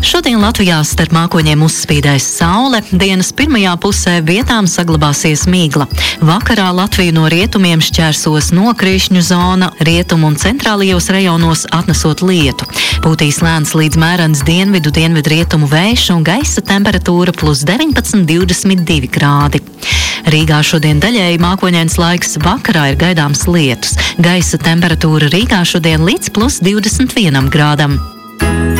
Šodien Latvijā starp mākoņiem uzspīdēs saule, dienas pirmajā pusē vietām saglabāsies migla. Vakarā Latviju no rietumiem šķērsos nokrišņu zona, rietumu un centrālajos rajonos atnesot lietu. Pūtīs lēns līdz mērens dienvidu-dienvidrietumu vējš un gaisa temperatūra +19–22 grādi. Rīgā šodien daļēji mākoņains laiks, vakarā ir gaidāms lietus. Gaisa temperatūra Rīgā šodien līdz +21 grādam.